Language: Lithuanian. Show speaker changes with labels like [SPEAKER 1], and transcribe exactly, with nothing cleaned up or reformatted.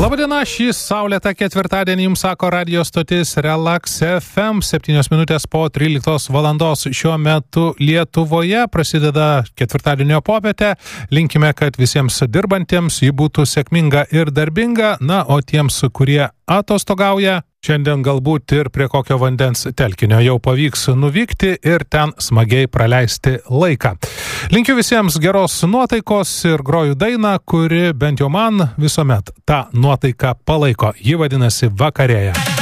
[SPEAKER 1] Labadiena, šį saulėtą ketvirtadienį jums sako radio stotis Relax F M, septynios minutės po tryliktos valandos. Šiuo metu Lietuvoje prasideda ketvirtadienio popietė. Linkime, kad visiems dirbantiems ji būtų sėkminga ir darbinga. Na, o tiems, kurie atostogauja, šiandien galbūt ir prie kokio vandens telkinio jau pavyks nuvykti ir ten smagiai praleisti laiką. Linkiu visiems geros nuotaikos ir groju dainą, kuri bent jau man visuomet tą nuotaiką palaiko. Ji vadinasi Vakarėja.